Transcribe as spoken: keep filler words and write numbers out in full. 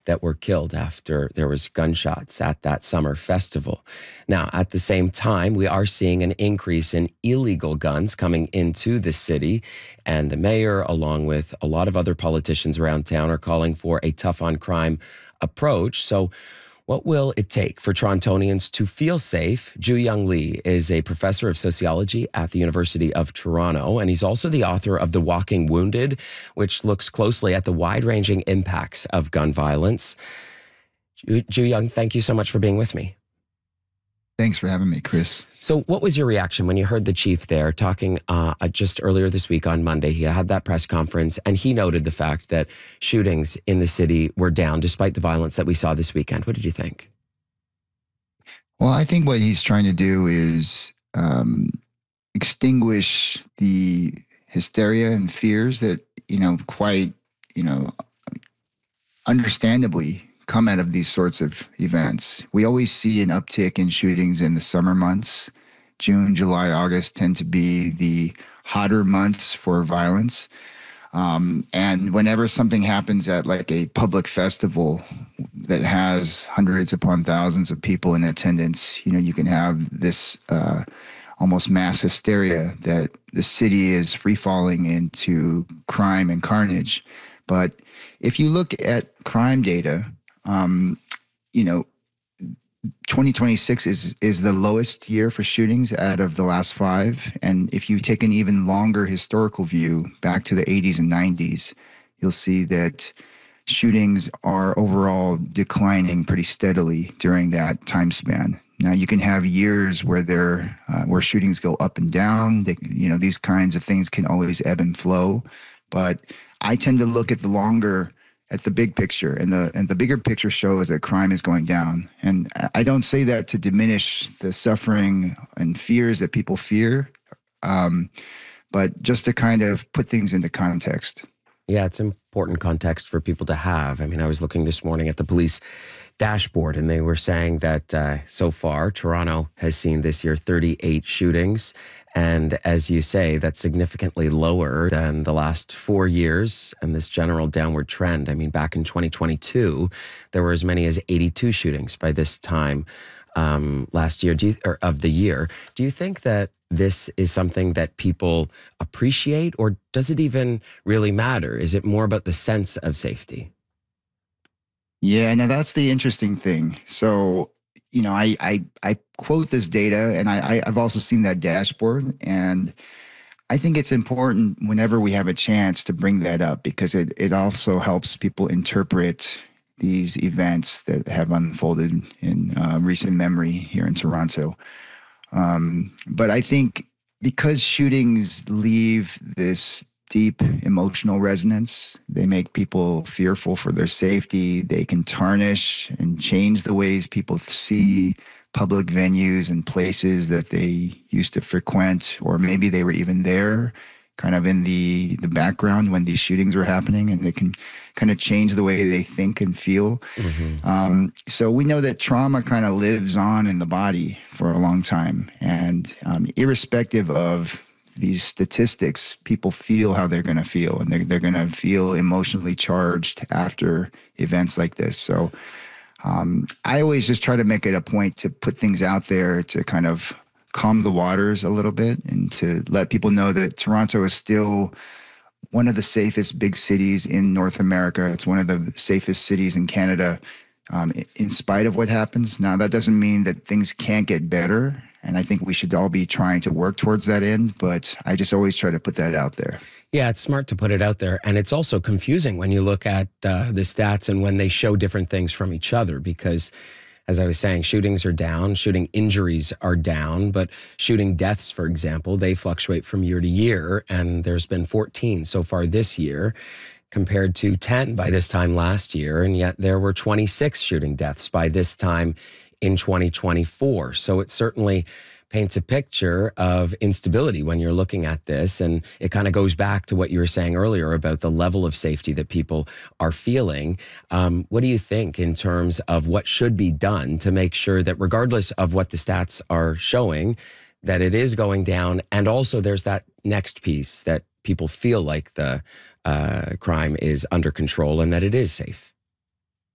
that were killed after there was gunshots at that summer festival. Now, at the same time, we are seeing an increase in illegal guns coming into the city, and the mayor, along with a lot of other politicians around town, are calling for a tough on crime approach. So what will it take for Torontonians to feel safe? Ju Young Lee is a professor of sociology at the University of Toronto, and he's also the author of The Walking Wounded, which looks closely at the wide-ranging impacts of gun violence. Ju Young, thank you so much for being with me. Thanks for having me, Chris. So what was your reaction when you heard the chief there talking uh, just earlier this week on Monday? He had that press conference, and he noted the fact that shootings in the city were down despite the violence that we saw this weekend. What did you think? Well, I think what he's trying to do is um, extinguish the hysteria and fears that, you know, quite, you know, understandably come out of these sorts of events. We always see an uptick in shootings in the summer months. June, July, August tend to be the hotter months for violence. Um, and whenever something happens at like a public festival that has hundreds upon thousands of people in attendance, you know, you can have this uh, almost mass hysteria that the city is free falling into crime and carnage. But if you look at crime data, Um, you know, twenty twenty-six is is the lowest year for shootings out of the last five. And if you take an even longer historical view back to the eighties and nineties, you'll see that shootings are overall declining pretty steadily during that time span. Now, you can have years where there uh, where shootings go up and down. They, you know, these kinds of things can always ebb and flow. But I tend to look at the longer at the big picture, and the and the bigger picture shows that crime is going down. And I don't say that to diminish the suffering and fears that people fear, um, but just to kind of put things into context. Yeah, it's important context for people to have. I mean, I was looking this morning at the police dashboard, and they were saying that uh, so far, Toronto has seen this year thirty-eight shootings. And as you say, that's significantly lower than the last four years and this general downward trend. I mean, back in twenty twenty-two, there were as many as eighty-two shootings by this time um, last year, do you, or of the year. Do you think that this is something that people appreciate, or does it even really matter? Is it more about the sense of safety? Yeah, now that's the interesting thing. So, you know, I I, I quote this data, and I, I've also seen that dashboard, and I think it's important whenever we have a chance to bring that up, because it, it also helps people interpret these events that have unfolded in uh, recent memory here in Toronto. Um, but I think because shootings leave this deep emotional resonance, they make people fearful for their safety. They can tarnish and change the ways people see public venues and places that they used to frequent, or maybe they were even there kind of in the, the background when these shootings were happening, and they can kind of change the way they think and feel. Mm-hmm. Um, so we know that trauma kind of lives on in the body for a long time. And um, irrespective of these statistics, people feel how they're going to feel, and they're, they're going to feel emotionally charged after events like this. So um, I always just try to make it a point to put things out there to kind of calm the waters a little bit, and to let people know that Toronto is still one of the safest big cities in North America. It's one of the safest cities in Canada, um, in spite of what happens. Now, that doesn't mean that things can't get better, and I think we should all be trying to work towards that end, but I just always try to put that out there. Yeah, it's smart to put it out there. And it's also confusing when you look at uh, the stats and when they show different things from each other, because as I was saying, shootings are down, shooting injuries are down, but shooting deaths, for example, they fluctuate from year to year. And there's been fourteen so far this year compared to ten by this time last year. And yet there were twenty-six shooting deaths by this time in twenty twenty-four. So it certainly paints a picture of instability when you're looking at this. And it kind of goes back to what you were saying earlier about the level of safety that people are feeling. Um, what do you think in terms of what should be done to make sure that, regardless of what the stats are showing, that it is going down, and also there's that next piece that people feel like the uh, crime is under control and that it is safe?